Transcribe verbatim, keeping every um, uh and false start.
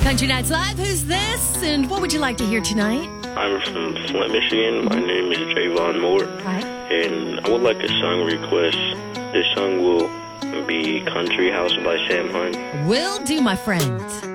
Country Nights Live, who's this? And what would you like to hear tonight? I'm from Flint, Michigan. My name is Javon Moore. Hi. And I would like a song request. This song will be Country House by Sam Hunt. Will do, my friend.